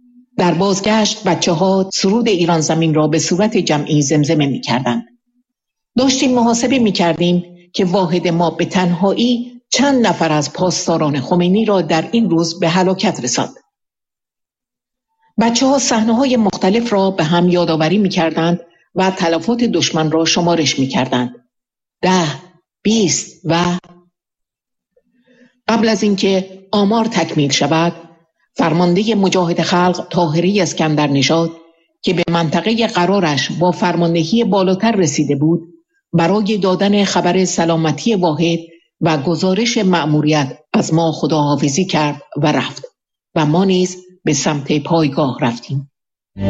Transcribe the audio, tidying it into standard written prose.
در بازگشت بچه‌ها سرود ایران زمین را به صورت جمعی زمزمه می‌کردند. داشتیم محاسبه می‌کردیم که واحد ما به تنهایی چند نفر از پاسداران خمینی را در این روز به هلاکت رساند. بچه‌ها صحنه‌های مختلف را به هم یادآوری می‌کردند و تلفات دشمن را شمارش می‌کردند. 10، 20 و قبل از اینکه آمار تکمیل شود، فرمانده مجاهد خلق طاهری اسکندرنژاد که به منطقه قرارش با فرماندهی بالاتر رسیده بود، برای دادن خبر سلامتی واحد و گزارش مأموریت از ما خداحافظی کرد و رفت و ما نیز به سمت پایگاه رفتیم.